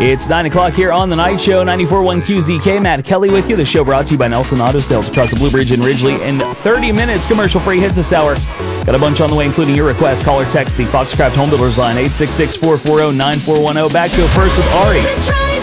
It's 9 o'clock here on The Night Show, 94.1 QZK. Matt Kelly with you. The show brought to you by Nelson Auto Sales across the Blue Bridge in Ridgely. In 30 minutes, commercial-free hits this hour. Got a bunch on the way, including your request. Call or text the Foxcraft Home Builders line, 866-440-9410. Back to it first with Ari.